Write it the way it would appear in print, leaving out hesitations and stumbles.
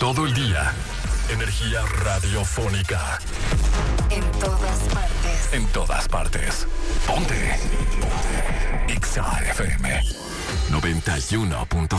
Todo el día. Energía radiofónica. En todas partes. En todas partes. Ponte. Ponte. XAFM 91.5.